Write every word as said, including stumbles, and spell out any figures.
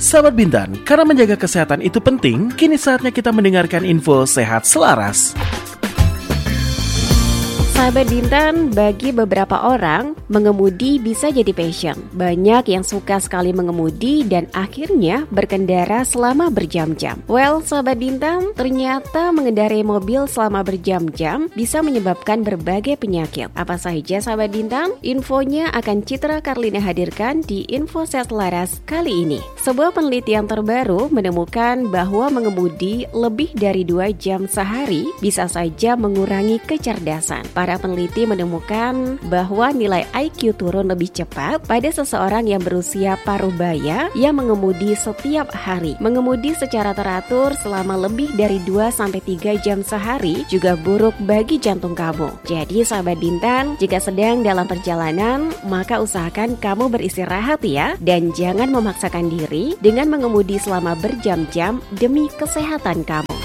Sahabat Bintan, karena menjaga kesehatan itu penting, kini saatnya kita mendengarkan info sehat selaras. Sahabat Bintan, bagi beberapa orang, mengemudi bisa jadi passion. Banyak yang suka sekali mengemudi dan akhirnya berkendara selama berjam-jam. Well, sahabat Bintan, ternyata mengendarai mobil selama berjam-jam bisa menyebabkan berbagai penyakit. Apa saja sahabat Bintan? Infonya akan Citra Karlina hadirkan di Info Sehat Selaras kali ini. Sebuah penelitian terbaru menemukan bahwa mengemudi lebih dari dua jam sehari bisa saja mengurangi kecerdasan. Para peneliti menemukan bahwa nilai I Q turun lebih cepat pada seseorang yang berusia parubaya yang mengemudi setiap hari. Mengemudi secara teratur selama lebih dari dua sampai tiga jam sehari juga buruk bagi jantung kamu. Jadi sahabat Bintan, jika sedang dalam perjalanan, maka usahakan kamu beristirahat ya, dan jangan memaksakan diri dengan mengemudi selama berjam-jam demi kesehatan kamu.